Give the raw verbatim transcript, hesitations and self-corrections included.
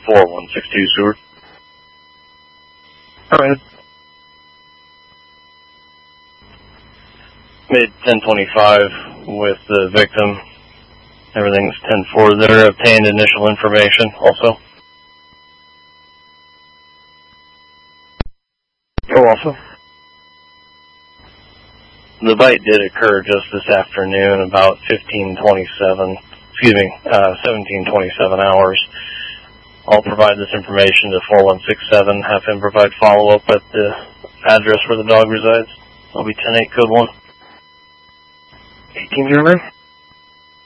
four one six two, Seward. Alright. Made ten twenty-five with the victim. Everything's ten four there. Obtained initial information also. Oh, also? The bite did occur just this afternoon, about fifteen twenty-seven, excuse me, uh, seventeen twenty-seven hours. I'll provide this information to four one six seven, have him provide follow-up at the address where the dog resides. I'll be ten eight, code one. eighteen, remember?